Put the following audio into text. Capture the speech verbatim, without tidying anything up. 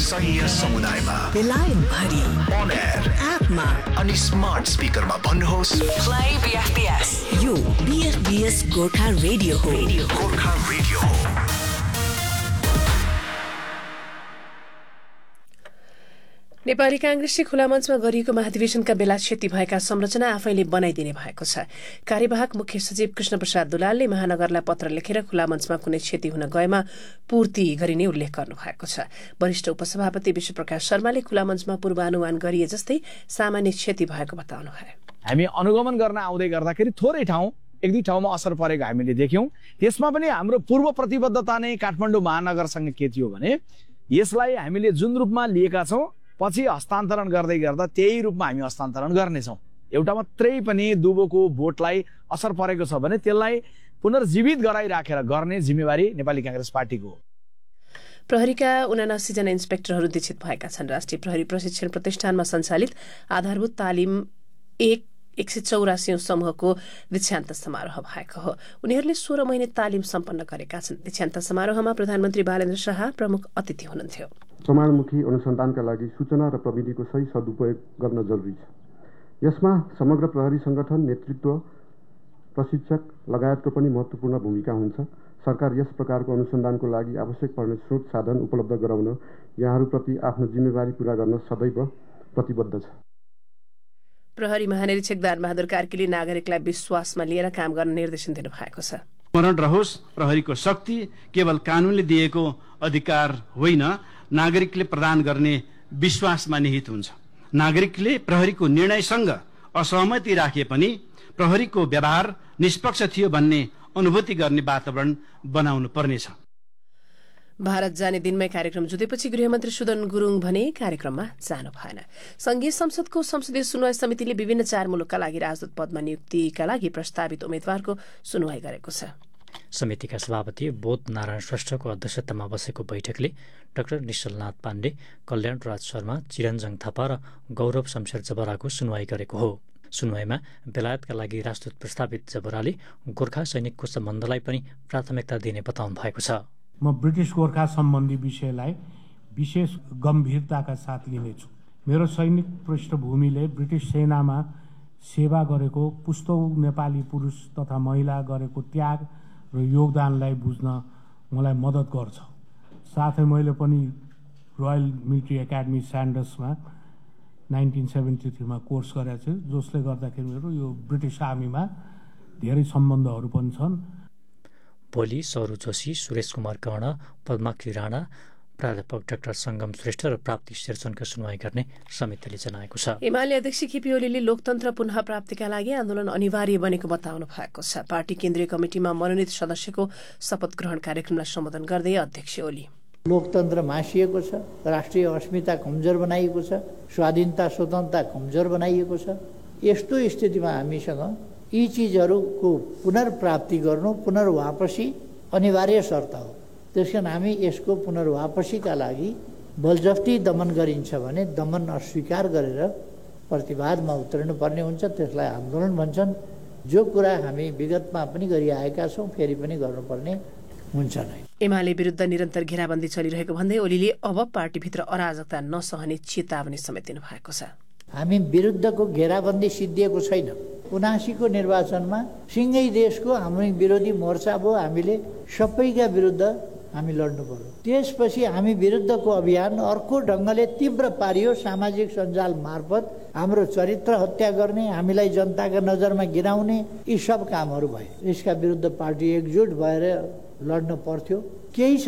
सही समुदायमा बेलायत भरि on air एपमा अनि स्मार्ट स्पिकरमा भन्नुहोस् play B F B S यो B F B S Gorkha radio हो गोर्खा रेडियो हो। नेपाली कांग्रेसले खुला मञ्चमा गरिएको महाधिवेशनका बेला क्षति भएका संरचना आफैले बनाइदिने भएको छ। कार्यवाहक मुख्य सचिव कृष्ण प्रसाद दुलालले महानगरलाई पत्र लेखेर खुला मञ्चमा कुनै क्षति हुन गएमा पूर्ति गरिने उल्लेख गर्नु भएको छ। वरिष्ठ उपसभापति विश्वप्रकाश शर्माले खुला मञ्चमा पूर्वानुमान गरिए जस्तै सामान्य क्षति भएको बताउनुभयो। हामी अनुगमन गर्न आउँदै गर्दाखेरि थोरै ठाउँ एक दुई ठाउँमा असर परेको हामीले देख्यौं। त्यसमा पनि हाम्रो पूर्व प्रतिबद्धता नै काठमाडौँ महानगरसँग के थियो भने यसलाई हामीले जुन रूपमा लिएका छौं पछि हस्तान्तरण गर्दै गर्दा त्यही रूपमा हामी हस्तान्तरण गर्नेछौं। एउटा मात्रै पनि दुबोको भोटलाई असर परेको छ भने त्यसलाई पुनर्जीवित गराइराखेर गर्ने जिम्मेवारी नेपाली कांग्रेस पार्टीको हो। प्रहरीका उनासी जना इन्सपेक्टरहरू दीक्षित भएका छन्। राष्ट्रिय प्रहरी प्रशिक्षण प्रतिष्ठानमा सञ्चालित आधारभूत तालिम एक एक सय चौरासी समूहको दीक्षान्त समारोह भएको हो। उनीहरूले सोह्र महिने तालिम सम्पन्न गरेका छन्। दीक्षान्त समारोहमा प्रधानमन्त्री बालेन्द्र शाह प्रमुख अतिथि हुनुहुन्थ्यो। प्रमाणमुखी अनुसन्धानका लागि सूचना र प्रविधिको सही सदुपयोग गर्न जरुरी छ। यसमा समग्र प्रहरी संगठन, नेतृत्व, प्रशिक्षक लगायतको पनि महत्त्वपूर्ण भूमिका हुन्छ। सरकार यस प्रकारको अनुसन्धानको लागि आवश्यक पर्ने स्रोत साधन उपलब्ध गराउन यहाँहरूप्रति आफ्नो जिम्मेवारी पूरा गर्न सदैव प्रतिबद्ध छ। प्रहरी महानिरीक्षक दानबहादुर कार्कीले नागरिकलाई विश्वासमा लिएर काम गर्न निर्देशन दिनुभएको छ। स्मरण रहोस्, प्रहरीको शक्ति केवल कानूनले दिएको अधिकार होइन, नागरिकले प्रदान गर्ने विश्वासमा निहित हुन्छ। नागरिकले प्रहरीको निर्णयसँग असहमति राखे पनि प्रहरीको व्यवहार निष्पक्ष थियो भन्ने अनुभूति गर्ने वातावरण बनाउनु पर्नेछ। भारत जाने दिनमै कार्यक्रम जुटेपछि गृहमन्त्री सुदन गुरुङ भने कार्यक्रममा जानु भएन। संघीय संसदको संसदीय सुनवाई समितिले विभिन्न चार मुलुकका लागि राजदूत पदमा नियुक्तिका लागि प्रस्तावित उम्मेद्वारको सुनवाई गरेको छ। समितिका सभापति बोध नारायण श्रेष्ठको अध्यक्षतामा बसेको बैठकले डाक्टर निश्चलनाथ पाण्डे, कल्याण राज शर्मा, चिरञ्जन थापा र गौरव शमशेर जबराको सुनवाई गरेको हो। सुनवाईमा बेलायतका लागि राजदूत प्रस्तावित जबराले गोर्खा सैनिकको सम्बन्धलाई पनि प्राथमिकता दिने बताउनु भएको छ। म ब्रिटिस गोर्खा सम्बन्धी विषयलाई विशेष गम्भीरताका साथ लिनेछु। मेरो सैनिक पृष्ठभूमिले ब्रिटिस सेनामा सेवा गरेको पुस्तौं नेपाली पुरुष तथा महिला गरेको त्याग र योगदानलाई बुझ्न मलाई मद्दत गर्छ। साथै मैले पनि royal military academy स्यान्डर्समा nineteen seventy थ्रीमा course गरेको छु, जसले गर्दाखेरि मेरो यो ब्रिटिस आर्मीमा धेरै सम्बन्धहरू पनि छन्। भोलि सौरु जोशी, सुरेश कुमार कर्ण, पद्माक्षी राणा, प्राध्यापक डाक्टर सङ्गम श्रेष्ठ र प्राप्ति शेरचनको सुनवाई गर्ने समितिले जनाएको छ। एमाले अध्यक्ष केपी ओलीले लोकतन्त्र पुनः प्राप्तिका लागि आन्दोलन अनिवार्य बनेको बताउनु भएको छ। पार्टी केन्द्रीय कमिटिमा मनोनित सदस्यको शपथ ग्रहण कार्यक्रमलाई सम्बोधन गर्दै अध्यक्ष ओली लोकतन्त्र मासिएको छ, राष्ट्रिय अस्मिता कमजोर बनाइएको छ, स्वाधीनता स्वतन्त्रता कमजोर बनाइएको छ। यस्तो स्थितिमा हामीसँग यी चिजहरूको पुनर्प्राप्ति गर्नु, पुनर्वापसी अनिवार्य शर्त हो। त्यसकारण हामी यसको पुनर्वापसीका लागि बलजफ्ती दमन गरिन्छ भने दमन अस्वीकार गरेर प्रतिवादमा उत्रनु पर्ने हुन्छ। त्यसलाई आन्दोलन भन्छन्। जो कुरा हामी विगतमा पनि गरिआएका छौँ फेरि पनि गर्नुपर्ने हुन्छ नै। एमाले विरुद्ध निरन्तर घेराबन्दी चलिरहेको भन्दै ओलीले अब पार्टीभित्र अराजकता नसहने चेतावनी समेत दिनु भएको छ। हामी विरुद्धको घेराबन्दी सिद्धिएको छैन। उनासीको निर्वाचनमा सिंगै देशको हाम्रो विरोधी मोर्चा भयो। हामीले सबैका विरुद्ध हामी लड्नु पर्यो। त्यसपछि हामी विरुद्धको अभियान अर्को ढङ्गले तीव्र पारियो। सामाजिक सञ्जाल मार्फत हाम्रो चरित्र हत्या गर्ने, हामीलाई जनताका नजरमा गिराउने, यी सब कामहरू भए। यसका विरुद्ध पार्टी एकजुट भएर लड्नु पर्थ्यो। केही